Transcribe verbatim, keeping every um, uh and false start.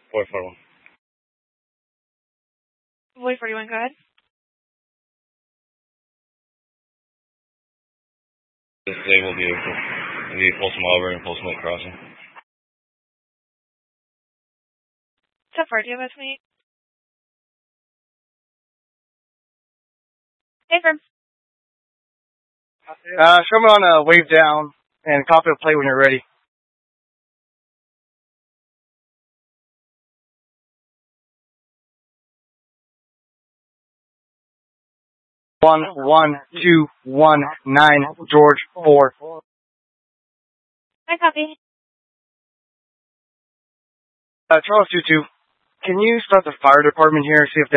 four forty-one. Void forty-one, go ahead. They will be able to maybe Folsom Auburn and Folsom Lake Crossing. How far do you have us meet? Hey, firm. Uh, show me on a wave down and copy a play when you're ready. One, one, two, one, nine, George, four. Hi, copy. Uh, Charles two two. Can you start the fire department here and see if they